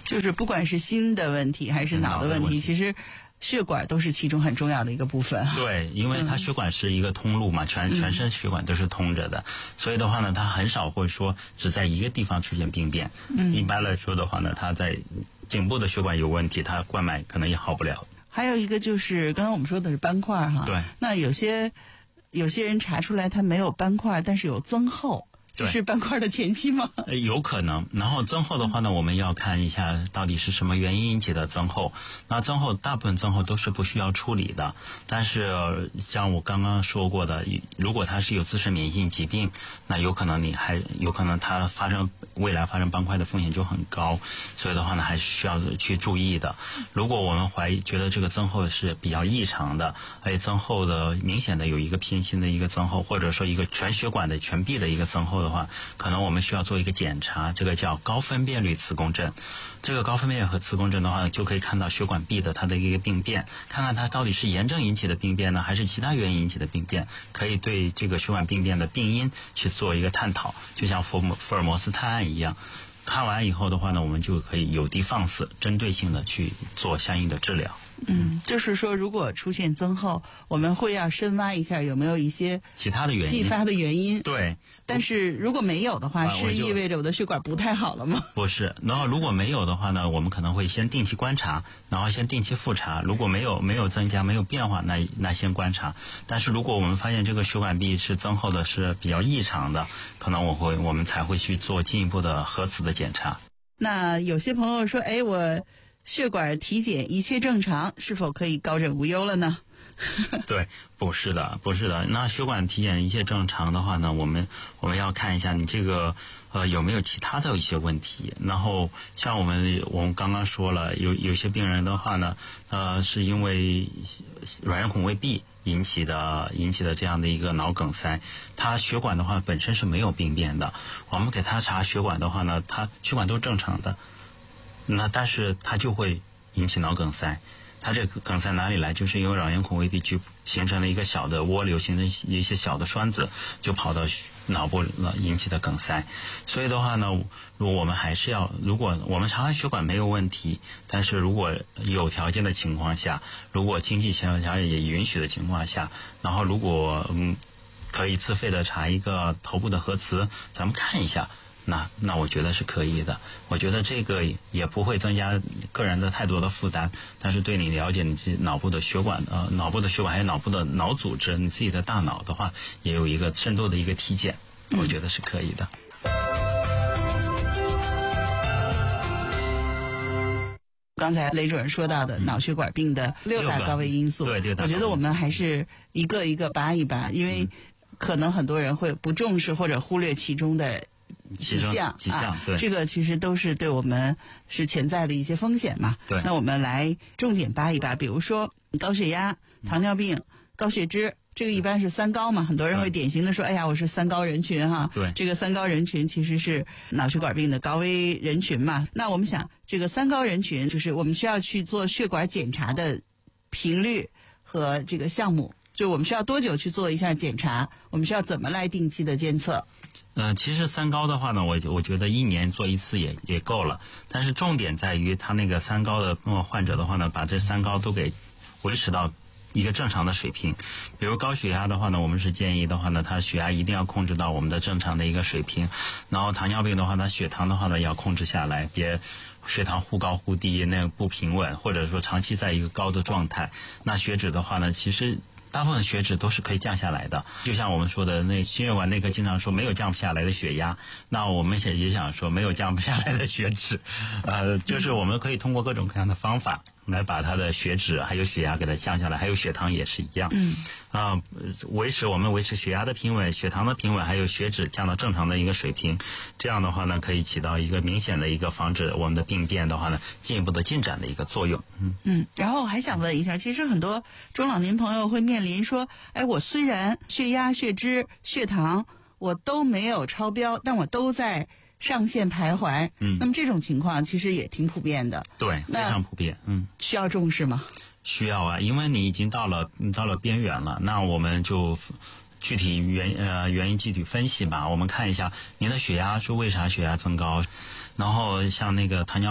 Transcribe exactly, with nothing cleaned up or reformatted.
就是不管是心的问题还是脑的问题， 脑的问题其实血管都是其中很重要的一个部分。 对，因为它血管是一个通路嘛，全全身血管都是通着的，所以的话呢，它很少会说只在一个地方出现病变。嗯，一般来说的话呢，它在颈部的血管有问题，它冠脉可能也好不了。 还有一个就是刚刚我们说的是斑块哈， 对， 那有些有些人查出来他没有斑块，但是有增厚。这是斑块的前期吗？ 呃，有可能。然后增厚的话呢，我们要看一下到底是什么原因引起的增厚。那增厚大部分增厚都是不需要处理的，但是像我刚刚说过的，如果它是有自身免疫性疾病，那有可能你还有可能它发生未来发生斑块的风险就很高，所以的话呢，还是需要去注意的。如果我们怀疑觉得这个增厚是比较异常的，而且增厚的明显的有一个偏心的一个增厚，或者说一个全血管的全壁的一个增厚的话，可能我们需要做一个检查，这个叫高分辨率磁共振。这个高分辨率和磁共振的话，就可以看到血管壁的它的一个病变，看看它到底是炎症引起的病变呢，还是其他原因引起的病变，可以对这个血管病变的病因去做一个探讨，就像福尔福尔摩斯探案一样。看完以后的话呢，我们就可以有的放矢，针对性的去做相应的治疗。 嗯，就是说，如果出现增厚，我们会要深挖一下有没有一些其他的原因， 继发的原因。 对， 但是如果没有的话， 啊是意味着我的血管不太好了吗？ 不是，然后如果没有的话呢，我们可能会先定期观察，然后先定期复查。如果没有没有增加没有变化，那那先观察。但是如果我们发现这个血管壁是增厚的，是比较异常的，可能我会我们才会去做进一步的核磁的检查。 那有些朋友说，哎，我血管体检一切正常，是否可以高枕无忧了呢？ 对，不是的，不是的。那血管体检一切正常的话呢，我们我们要看一下你这个呃有没有其他的一些问题。然后像我们我们刚刚说了，有有些病人的话呢，呃是因为软韧孔未闭引起的引起的这样的一个脑梗塞，他血管的话本身是没有病变的，我们给他查血管的话呢，他血管都正常的，那但是他就会引起脑梗塞。它这个梗塞哪里来？就是因为软韧孔未闭就形成了一个小的涡流，形成一些小的栓子，就跑到脑部了，引起的梗塞。所以的话呢，如果我们还是要，如果我们查完血管没有问题，但是如果有条件的情况下，如果经济条件也允许的情况下，然后如果嗯可以自费的查一个头部的核磁，咱们看一下。那那我觉得是可以的，我觉得这个也不会增加个人的太多的负担，但是对你了解你自己脑部的血管呃脑部的血管还有脑部的脑组织，你自己的大脑的话，也有一个深度的一个体检，我觉得是可以的。 刚才雷主任说到的脑血管病的六大高危因素， 对，六大高危因素， 我觉得我们还是一个一个扒一扒，因为可能很多人会不重视或者忽略其中的几项， 几项，对， 啊，这个其实都是对我们是潜在的一些风险嘛。 对， 那我们来重点扒一扒，比如说高血压、糖尿病、嗯、高血脂，这个一般是三高嘛，很多人会典型的说，哎呀，我是三高人群哈。 对， 这个三高人群其实是脑血管病的高危人群嘛。那我们想，这个三高人群就是我们需要去做血管检查的频率和这个项目，就我们需要多久去做一下检查？我们需要怎么来定期的监测？ 呃，其实三高的话呢，我我觉得一年做一次也也够了。但是重点在于他那个三高的患者的话呢，把这三高都给维持到一个正常的水平。比如高血压的话呢，我们是建议的话呢，他血压一定要控制到我们的正常的一个水平。然后糖尿病的话呢，血糖的话呢要控制下来，别血糖忽高忽低，那个不平稳，或者说长期在一个高的状态。那血脂的话呢，其实大部分血脂都是可以降下来的，就像我们说的，那心血管内科经常说没有降不下来的血压，那我们也想说没有降不下来的血脂，呃，就是我们可以通过各种各样的方法来把它的血脂还有血压给它降下来，还有血糖也是一样，嗯，啊、呃，维持我们维持血压的平稳、血糖的平稳，还有血脂降到正常的一个水平，这样的话呢，可以起到一个明显的一个防止我们的病变的话呢，进一步的进展的一个作用，嗯嗯，然后我还想问一下，其实很多中老年朋友会面临说，哎，我虽然血压、血脂、血糖我都没有超标，但我都在上限徘徊。嗯，那么这种情况其实也挺普遍的。 对，非常普遍。嗯， 需要重视吗？ 需要啊，因为你已经到了到了边缘了，那我们就具体原呃原因具体分析吧。我们看一下您的血压是为啥血压增高，然后像那个糖尿